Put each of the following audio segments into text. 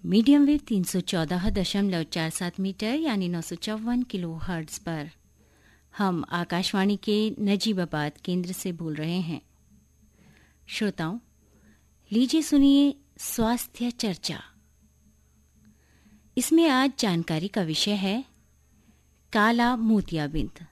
Medium wave 314.47 metre यानी 954 kilo hertz पर हम आकाशवाणी के नजीबाबाद केंद्र से बोल रहे हैं। श्रोताओं, लीजिए सुनिए स्वास्थ्य चर्चा। इसमें आज जानकारी का विषय है काला मोतियाबिंद।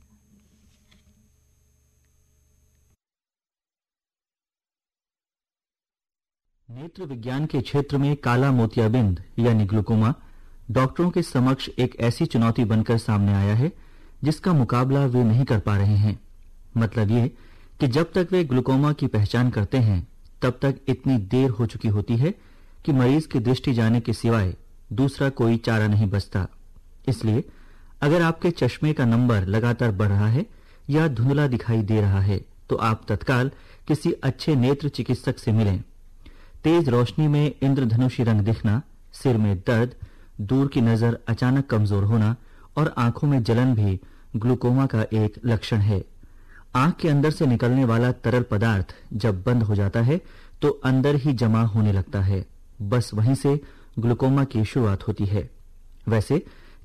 नेत्र विज्ञान के क्षेत्र में काला मोतियाबिंद यानी ग्लूकोमा डॉक्टरों के समक्ष एक ऐसी चुनौती बनकर सामने आया है जिसका मुकाबला वे नहीं कर पा रहे हैं। मतलब ये कि जब तक वे ग्लूकोमा की पहचान करते हैं तब तक इतनी देर हो चुकी होती है कि मरीज की दृष्टि जाने के सिवाय दूसरा कोई चारा नहीं बचता। इसलिए अगर आपके चश्मे का नंबर लगातार बढ़ रहा है या धुंधला दिखाई दे रहा है तो आप तत्काल किसी अच्छे नेत्र चिकित्सक से मिलें। तेज रोशनी में इंद्रधनुषी रंग दिखना, सिर में दर्द, दूर की नजर अचानक कमजोर होना और आंखों में जलन भी ग्लूकोमा का एक लक्षण है। आंख के अंदर से निकलने वाला तरल पदार्थ जब बंद हो जाता है तो अंदर ही जमा होने लगता है। बस वहीं से ग्लूकोमा की शुरुआत होती है। वैसे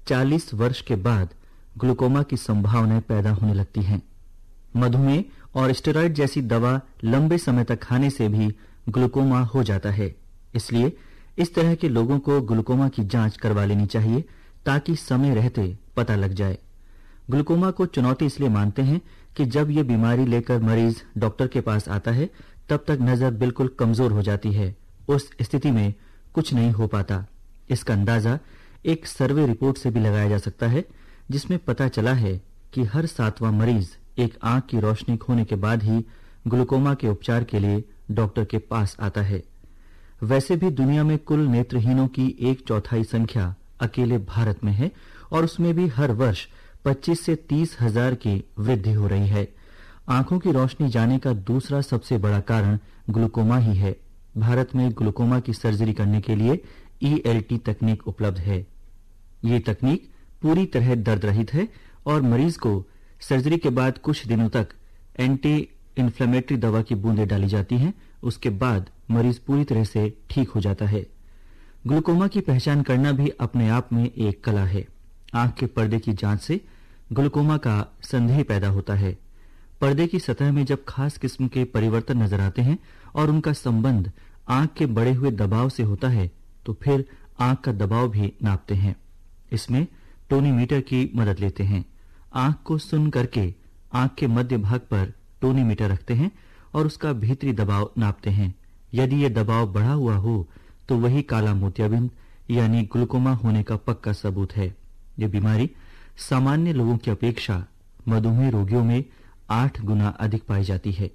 40 वर्ष के बाद ग्लूकोमा की संभावनाएं पैदा होने लगती हैं। मधुमेह और स्टेरॉइड जैसी दवा लंबे समय तक खाने से भी ग्लूकोमा हो जाता है। इसलिए इस तरह के लोगों को ग्लूकोमा की जांच करवा लेनी चाहिए ताकि समय रहते पता लग जाए। ग्लूकोमा को चुनौती इसलिए मानते हैं कि जब ये बीमारी लेकर मरीज डॉक्टर के पास आता है तब तक नजर बिल्कुल कमजोर हो जाती है। उस स्थिति में कुछ नहीं हो पाता। इसका अंदाजा एक सर्वे रिपोर्ट से भी लगाया जा सकता है जिसमें पता चला है कि हर 7वां मरीज एक आंख की रोशनी खोने के बाद ही ग्लूकोमा के उपचार के लिए डॉक्टर के पास आता है। वैसे भी दुनिया में कुल नेत्रहीनों की 1/4 संख्या अकेले भारत में है और उसमें भी हर वर्ष 25 से 30 हजार की वृद्धि हो रही है। आंखों की रोशनी जाने का दूसरा सबसे बड़ा कारण ग्लूकोमा ही है। भारत में ग्लूकोमा की सर्जरी करने के लिए ELT तकनीक उपलब्ध है। ये तकनीक पूरी तरह दर्द रहित है और मरीज को सर्जरी के बाद कुछ दिनों तक एंटी इन्फ्लेमेटरी दवा की बूंदें डाली जाती हैं। उसके बाद मरीज पूरी तरह से ठीक हो जाता है। ग्लूकोमा की पहचान करना भी अपने आप में एक कला है। आंख के पर्दे की जांच से ग्लूकोमा का संदेह पैदा होता है। पर्दे की सतह में जब खास किस्म के परिवर्तन नजर आते हैं और उनका संबंध आंख के बढ़े हुए दबाव से होता है तो फिर आंख का दबाव भी नापते हैं। इसमें टोनीमीटर की मदद लेते हैं। आंख को सुन करके आंख के मध्य भाग पर टोनीमीटर रखते हैं और उसका भीतरी दबाव नापते हैं। यदि यह दबाव बढ़ा हुआ हो तो वही काला मोतियाबिंद यानी ग्लूकोमा होने का पक्का सबूत है। यह बीमारी सामान्य लोगों की अपेक्षा मधुमेह रोगियों में 8 गुना अधिक पाई जाती है।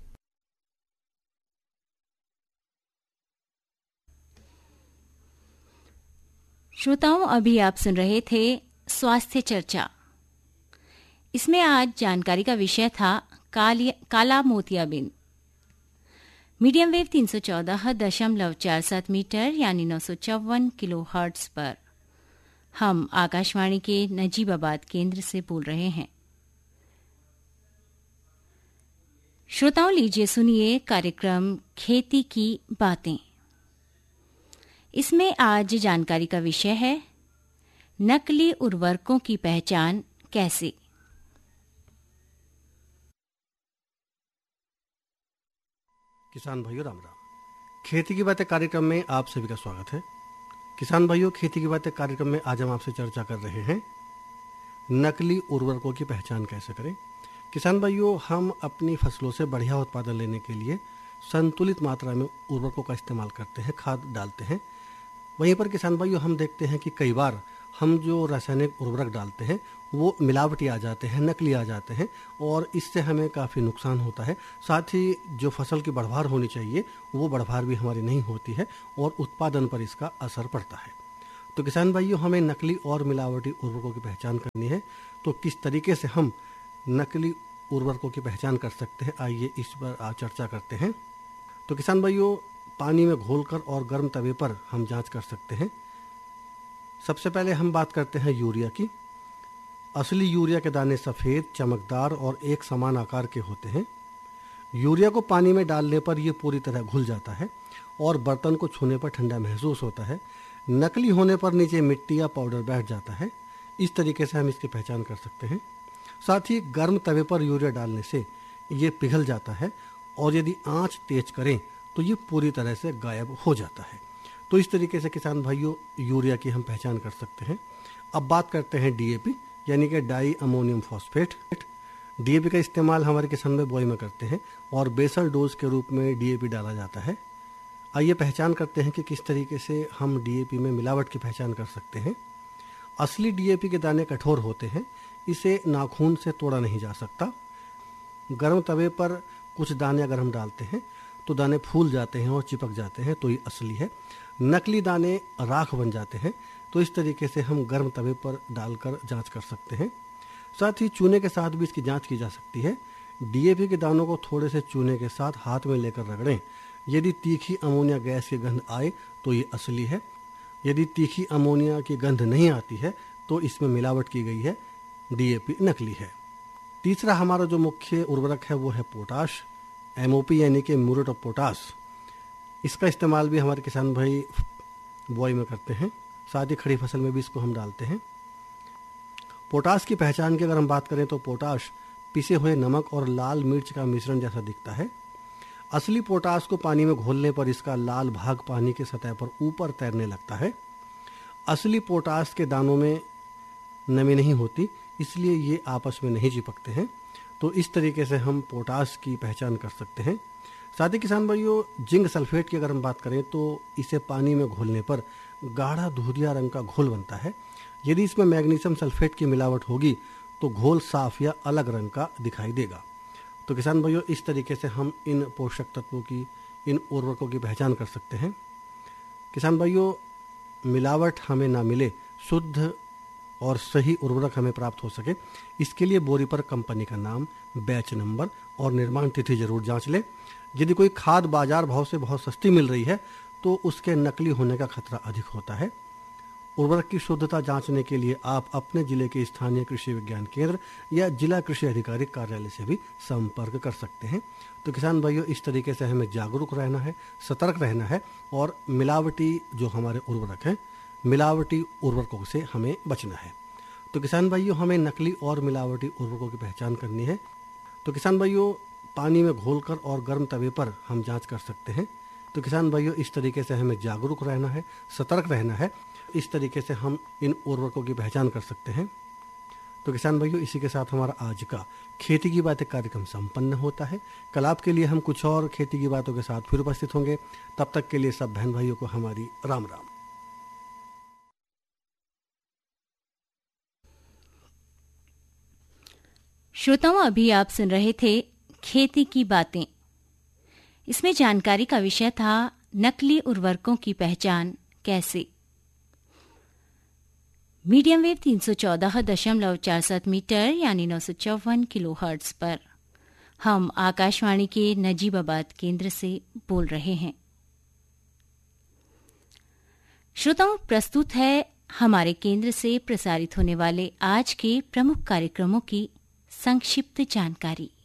श्रोताओं, अभी आप सुन रहे थे स्वास्थ्य चर्चा। इसमें आज जानकारी का विषय था काला मोतियाबिंद। मीडियम वेव 314.47 मीटर यानी 954 किलो हर्ट्ज पर हम आकाशवाणी के नजीबाबाद केंद्र से बोल रहे हैं। श्रोताओं, लीजिए सुनिए कार्यक्रम खेती की बातें। इसमें आज जानकारी का विषय है नकली उर्वरकों की पहचान कैसे। किसान भाइयों राम राम। खेती की बातें कार्यक्रम में आप सभी का स्वागत है। किसान भाइयों, खेती की बातें कार्यक्रम में आज हम आपसे चर्चा कर रहे हैं नकली उर्वरकों की पहचान कैसे करें। किसान भाइयों, हम अपनी फसलों से बढ़िया उत्पादन लेने के लिए संतुलित मात्रा में उर्वरकों का इस्तेमाल करते हैं, खाद डालते हैं। वहीं पर किसान भाइयों, हम देखते हैं कि कई बार हम जो रासायनिक उर्वरक डालते हैं वो मिलावटी आ जाते हैं, नकली आ जाते हैं और इससे हमें काफ़ी नुकसान होता है। साथ ही जो फसल की बढ़वार होनी चाहिए वो बढ़वार भी हमारी नहीं होती है और उत्पादन पर इसका असर पड़ता है। तो किसान भाइयों, हमें नकली और मिलावटी उर्वरकों की पहचान करनी है। तो किस तरीके से हम नकली उर्वरकों की पहचान कर सकते हैं, आइए इस पर चर्चा करते हैं। तो किसान भाइयों, पानी में घोलकर और गर्म तवे पर हम जांच कर सकते हैं। सबसे पहले हम बात करते हैं यूरिया की। असली यूरिया के दाने सफ़ेद, चमकदार और एक समान आकार के होते हैं। यूरिया को पानी में डालने पर यह पूरी तरह घुल जाता है और बर्तन को छूने पर ठंडा महसूस होता है। नकली होने पर नीचे मिट्टी या पाउडर बैठ जाता है। इस तरीके से हम इसकी पहचान कर सकते हैं। साथ ही गर्म तवे पर यूरिया डालने से ये पिघल जाता है और यदि आंच तेज करें तो ये पूरी तरह से गायब हो जाता है। तो इस तरीके से किसान भाइयों यूरिया की हम पहचान कर सकते हैं। अब बात करते हैं डीएपी यानी कि डाई अमोनियम फॉस्फेट। डीएपी का इस्तेमाल हमारे किसान में बुआई में करते हैं और बेसल डोज के रूप में डीएपी डाला जाता है। आइए पहचान करते हैं कि किस तरीके से हम डीएपी में मिलावट की पहचान कर सकते हैं। असली डीएपी के दाने कठोर होते हैं, इसे नाखून से तोड़ा नहीं जा सकता। गर्म तवे पर कुछ दाने अगर हम डालते हैं तो दाने फूल जाते हैं और चिपक जाते हैं, तो ये असली है। नकली दाने राख बन जाते हैं, तो इस तरीके से हम गर्म तवे पर डालकर जांच कर सकते हैं। साथ ही चूने के साथ भी इसकी जांच की जा सकती है। डीएपी के दानों को थोड़े से चूने के साथ हाथ में लेकर रगड़ें। यदि तीखी अमोनिया गैस की गंध आए तो ये असली है। यदि तीखी अमोनिया की गंध नहीं आती है तो इसमें मिलावट की गई है, डीएपी नकली है। तीसरा हमारा जो मुख्य उर्वरक है वो है पोटाश, एमओपी यानी कि म्यूरेट ऑफ पोटाश। इसका इस्तेमाल भी हमारे किसान भाई बुआई में करते हैं, साथ ही खड़ी फसल में भी इसको हम डालते हैं। पोटाश की पहचान की अगर हम बात करें तो पोटाश पिसे हुए नमक और लाल मिर्च का मिश्रण जैसा दिखता है। असली पोटाश को पानी में घोलने पर इसका लाल भाग पानी की सतह पर ऊपर तैरने लगता है। असली पोटाश के दानों में नमी नहीं होती, इसलिए ये आपस में नहीं चिपकते हैं। तो इस तरीके से हम पोटाश की पहचान कर सकते हैं। साथ ही किसान भाइयों जिंक सल्फेट की अगर हम बात करें तो इसे पानी में घोलने पर गाढ़ा दूधिया रंग का घोल बनता है। यदि इसमें मैग्नीशियम सल्फेट की मिलावट होगी तो घोल साफ या अलग रंग का दिखाई देगा। तो किसान भाइयों इस तरीके से हम इन पोषक तत्वों की, इन उर्वरकों की पहचान कर सकते हैं। किसान भाइयों मिलावट हमें ना मिले, शुद्ध और सही उर्वरक हमें प्राप्त हो सके, इसके लिए बोरी पर कंपनी का नाम, बैच नंबर और निर्माण तिथि जरूर जांच लें। यदि कोई खाद बाजार भाव से बहुत सस्ती मिल रही है तो उसके नकली होने का खतरा अधिक होता है। उर्वरक की शुद्धता जांचने के लिए आप अपने जिले के स्थानीय कृषि विज्ञान केंद्र या जिला कृषि अधिकारी कार्यालय से भी संपर्क कर सकते हैं। तो किसान भाइयों इस तरीके से हमें जागरूक रहना है, सतर्क रहना है और मिलावटी जो हमारे उर्वरक हैं, मिलावटी उर्वरकों से हमें बचना है। तो किसान भाइयों हमें नकली और मिलावटी उर्वरकों की पहचान करनी है। तो किसान भाइयों पानी में घोलकर और गर्म तवे पर हम जांच कर सकते हैं। तो किसान भाइयों इस तरीके से हमें जागरूक रहना है, सतर्क रहना है। इस तरीके से हम इन उर्वरकों की पहचान कर सकते हैं। तो किसान भाइयों इसी के साथ हमारा आज का खेती की बातें कार्यक्रम संपन्न होता है। कल आपके लिए हम कुछ और खेती की बातों के साथ फिर उपस्थित होंगे। तब तक के लिए सब बहन भाइयों को हमारी राम राम। श्रोताओं अभी आप सुन रहे थे खेती की बातें। इसमें जानकारी का विषय था नकली उर्वरकों की पहचान कैसे। मीडियम वेव 314.47 मीटर यानी 954 किलोहर्ट्ज पर हम आकाशवाणी के नजीबाबाद केंद्र से बोल रहे हैं। श्रोताओं प्रस्तुत है हमारे केंद्र से प्रसारित होने वाले आज के प्रमुख कार्यक्रमों की संक्षिप्त जानकारी।